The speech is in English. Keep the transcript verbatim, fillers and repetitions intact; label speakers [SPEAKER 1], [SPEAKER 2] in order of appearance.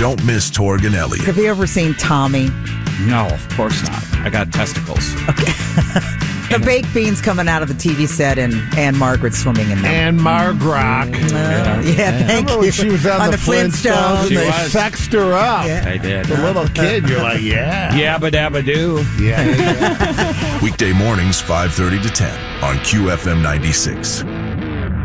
[SPEAKER 1] don't miss Torg and Elliot.
[SPEAKER 2] Have you ever seen Tommy?
[SPEAKER 3] No, of course not. I got testicles.
[SPEAKER 2] Okay. The baked beans coming out of the T V set and Anne Margaret swimming in them.
[SPEAKER 4] Anne Margrock.
[SPEAKER 2] Uh, yeah, yeah, thank
[SPEAKER 4] Remember when
[SPEAKER 2] you.
[SPEAKER 4] she was on,
[SPEAKER 2] on
[SPEAKER 4] the,
[SPEAKER 2] the
[SPEAKER 4] Flintstones,
[SPEAKER 2] Flintstones.
[SPEAKER 4] and
[SPEAKER 3] She
[SPEAKER 4] they
[SPEAKER 3] was.
[SPEAKER 4] sexed her up.
[SPEAKER 2] Yeah.
[SPEAKER 3] I did.
[SPEAKER 4] The little kid, you're like, yeah.
[SPEAKER 3] Yabba dabba doo.
[SPEAKER 4] Yeah. yeah, yeah.
[SPEAKER 1] Weekday mornings, five thirty to ten on Q F M ninety-six.